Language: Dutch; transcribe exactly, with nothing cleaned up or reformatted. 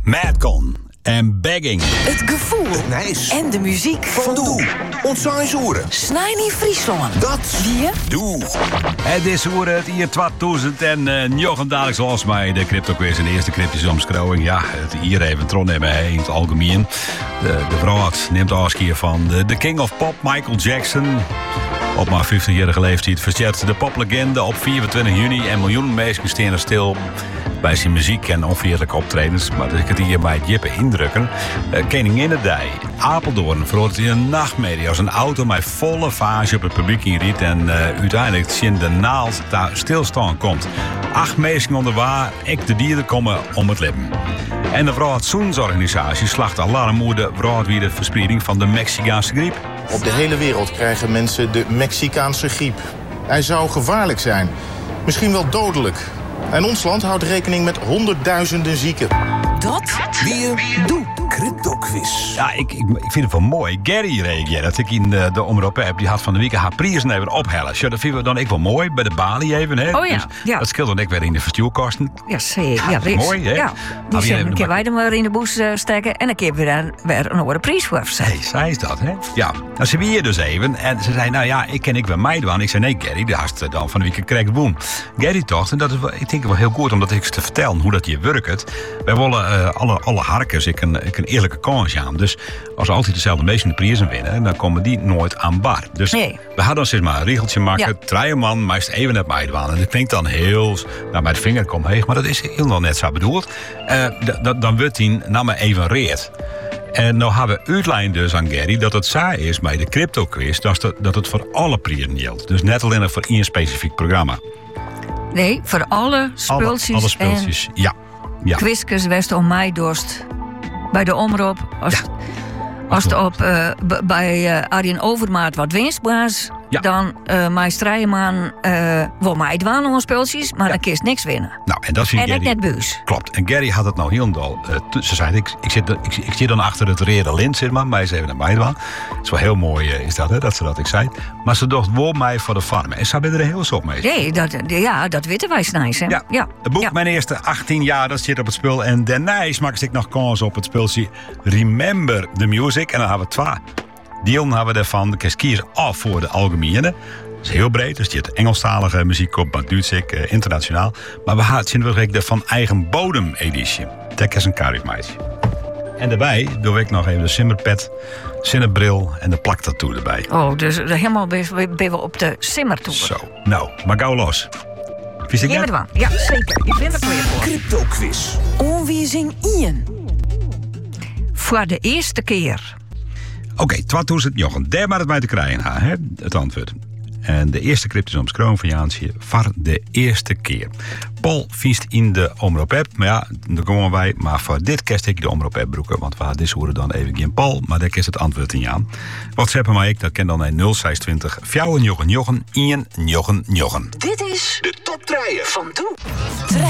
Madcon en Begging. Het gevoel. Het nijs. En de muziek. Van Doe. Ontzaanshoeren. Snijnie Friesland. Dat. Die. Doe. Het is hoe het hier tweeduizend negen dadelijk zoals mij de crypto quiz en de eerste cryptische omschrijving. Ja, het hier even tron hebben in het algemeen. De, de vrouw neemt afscheid van de, de King of Pop, Michael Jackson. Op maar vijftigjarige leeftijd versterkte de poplegende op vierentwintig juni en miljoenen mensen staan er stil bij zijn muziek en onveerlijke optredens. Maar dat ik het hier bij het jippen indrukken. Uh, Koninginnedij, Apeldoorn veroordeelt in een nachtmerrie als een auto met volle vage op het publiek inriet en uh, uiteindelijk zien de naald daar stilstaan komt. Acht mensen onderwaar, ik de dieren komen om het leven. En de Vrouwhatsoensorganisatie slacht alarm over de vrouwtwijde verspreiding van de Mexicaanse griep. Op de hele wereld krijgen mensen de Mexicaanse griep. Hij zou gevaarlijk zijn, misschien wel dodelijk. En ons land houdt rekening met honderdduizenden zieken. Dat. Wie Doe. Crypto quiz. Ja, ik, ik, ik vind het wel mooi. Gary reageerde dat ik in de, de omroep heb. Die had van de week haar prijzen even ophellen. Ja, dat vinden we dan ik wel mooi. Bij de balie even. Hè. Oh ja, dus ja. Dat scheelt dan ik weer in de verstuurkosten. Ja, zeker. Ja, is mooi, hè? Ja. Die je zijn even een keer maar- wij er maar in de boes uh, steken. En een keer weer, weer een andere prijs voor afzetten. Hey, zij is dat, hè? Ja. Nou, ze weer dus even. En ze zei, nou ja, ik ken ik wel mij doen. Ik zei, nee, Gary, die had dan van de week correct boem. Gary toch, en dat is wel, ik denk wel heel goed, omdat ik te vertellen hoe dat hier werkt. Wij willen uh, alle, alle harkers ik een, ik een eerlijke kans aan. Dus als we altijd dezelfde mensen de prijzen winnen, dan komen die nooit aan bar. Dus nee. we hadden zeg maar een regeltje maken. Ja. Drie man, meest even net mij doen. En dat klinkt dan heel, nou, bij de vinger komt heeg, maar dat is heel net zo bedoeld. Uh, d- d- dan wordt hij nou maar even reed. En nou hebben we uitlijn dus aan Gary dat het saai is bij de crypto quiz dat het, dat het voor alle prijzen geldt. Dus net alleen voor één specifiek programma. Nee, voor alle spultjes, Alle, alle spultjes, ja. ja. en quizkes west om mij dorst. Bij de omroep, als, Ja. als het op, uh, b- bij uh, Arjen Overmaat wat winst was, Ja. dan uh, mij Strijman uh, wil mij dwaan om spultjes, maar Ja. dan kun je niks winnen. Nou, en dat vind En ik Gary. net buus. Klopt. En Gary had het nou heel dol. Uh, t- ze zei, ik, ik, zit, ik, ik zit dan achter het rode lint, zeg maar. Mij is even naar mij doen. Het is wel heel mooi, uh, is dat, hè, dat ze dat ik zei. Maar ze dacht, wou mij voor de farm. En ze hebben er heel zo op mee. Nee, dat, ja, dat weten wij snijs, hè? Ja, ja. het boek ja. Mijn eerste achttien jaar, dat zit op het spul. En daarna maakte ik nog kans op het spultje Remember the Music. En dan hebben we twee delen hebben we daarvan. De kies af voor de algemene. Dat is heel breed, dus je hebt Engelstalige muziek op, maar Duits ik, uh, internationaal. Maar we gaan zien we de van eigen bodem editie. Dat is een charismaatje. En daarbij doe ik nog even de simmerpet, zinnebril en de plaktattoo erbij. Oh, dus helemaal ben ben we op de simmertoer. Zo, nou, maar gauw los. Vies ik Ja, net? met ja, zeker. Ik ben er voor je voor. Crypto quiz. Onweerzing Ian. Voor de eerste keer. Oké, okay, tweeduizend negen. Daar maar het mij te krijgen, ha, hè? Het antwoord. En de eerste cryptische omschrijving van Jaansje voor de eerste keer. Paul viest in de omroep app, maar ja, daar komen wij. Maar voor dit kerst ik de omroep app broeken, want we hadden horen dan even geen Paul, maar daar is het antwoord in Jaan. WhatsApp maar ik, dat ken dan een nul zesentwintig, vier negen negen, één negen negen. Dit is de top drie van Doe.